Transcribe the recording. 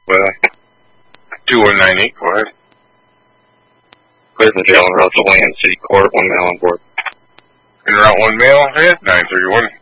Well, 2198, go ahead. Cleveland Jail and Russell Land City Court, 1 mail on board. In Route 1 mail, ahead, 931.